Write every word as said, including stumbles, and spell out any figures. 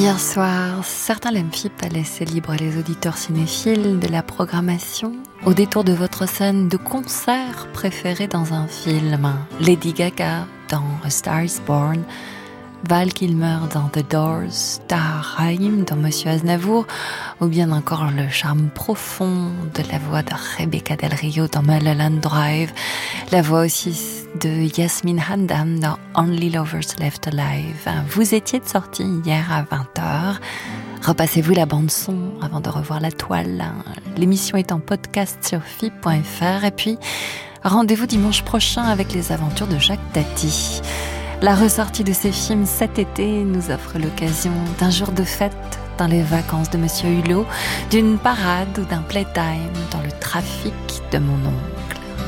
Hier soir, certains l'M-F I P a laissé libre les auditeurs cinéphiles de la programmation au détour de votre scène de concert préférée dans un film. Lady Gaga dans A Star is Born, Val Kilmer dans The Doors, Tahar Rahim dans Monsieur Aznavour, ou bien encore le charme profond de la voix de Rebecca Del Rio dans Mulholland Drive, la voix aussi de Yasmine Hamdam dans Only Lovers Left Alive. Vous étiez de sortie hier à vingt heures. Repassez-vous la bande-son avant de revoir la toile. L'émission est en podcast sur F I P point F R. Et puis, rendez-vous dimanche prochain avec les aventures de Jacques Tati. La ressortie de ces films cet été nous offre l'occasion d'un jour de fête dans les vacances de Monsieur Hulot, d'une parade ou d'un playtime dans le trafic de mon nom.